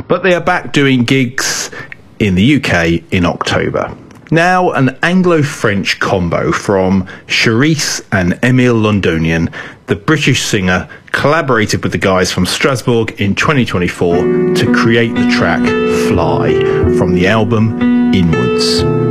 but they are back doing gigs in the UK in October. Now, an Anglo-French combo from Charisse and Émile Londonian, the British singer collaborated with the guys from Strasbourg in 2024 to create the track Fly from the album Inwards.